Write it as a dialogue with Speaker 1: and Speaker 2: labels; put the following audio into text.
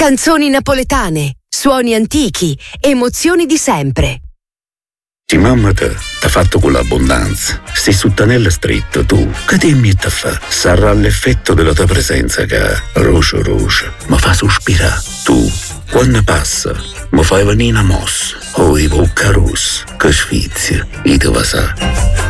Speaker 1: Canzoni napoletane, suoni antichi, emozioni di sempre.
Speaker 2: Ti mamma t'ha fatto con l'abbondanza. Stai sottanella stretto, tu. Che ti metti a fa? Sarà l'effetto della tua presenza che, rocio, mi fa sospirare. Tu, quando passa, mi fai venire una mossa. Oh, i bocca rossa, che sfizia, io te va sa.